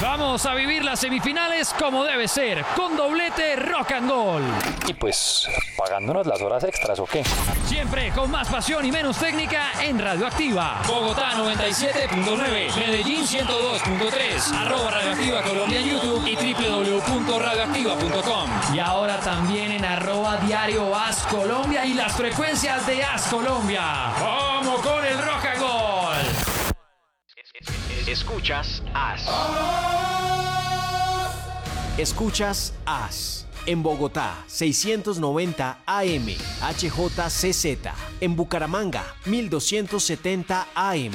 Vamos a vivir las semifinales como debe ser, con doblete Rock and Gold. Y pues, pagándonos las horas extras, ¿o qué? Siempre con más pasión y menos técnica en Radioactiva. Bogotá 97.9, Medellín 102.3, @Radioactiva Colombia en YouTube y www.radioactiva.com. Y ahora también en @Diario As Colombia y las frecuencias de As Colombia. ¡Vamos con el Rock and Gold! Escuchas As. Escuchas As. En Bogotá, 690 AM, HJCZ. En Bucaramanga, 1270 AM,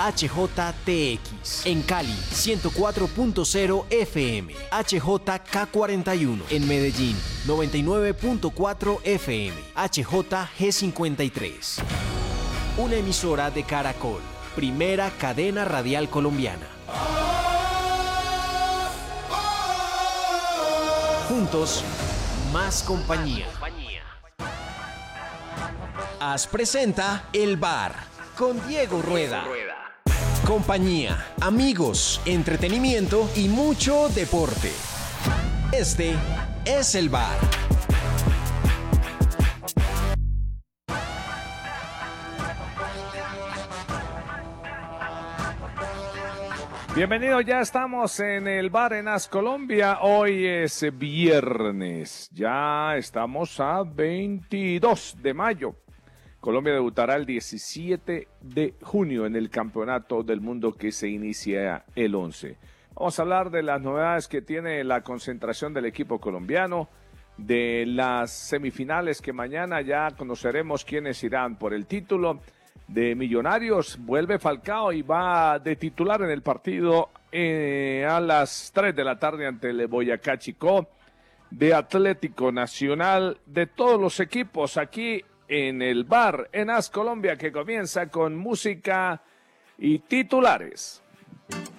HJTX. En Cali, 104.0 FM, HJK41. En Medellín, 99.4 FM, HJG53. Una emisora de Caracol, primera cadena radial colombiana. Juntos, más compañía. As presenta El Bar con Diego Rueda. Compañía, amigos, entretenimiento y mucho deporte. Este es El Bar. Bienvenido, ya estamos en el bar en As Colombia. Hoy es viernes, ya estamos a 22 de mayo. Colombia debutará el 17 de junio en el Campeonato del Mundo que se inicia el 11. Vamos a hablar de las novedades que tiene la concentración del equipo colombiano, de las semifinales que mañana ya conoceremos quiénes irán por el título. De Millonarios, vuelve Falcao y va de titular en el partido a las 3 de la tarde ante el Boyacá Chicó. De Atlético Nacional, de todos los equipos aquí en el bar en As Colombia, que comienza con música y titulares.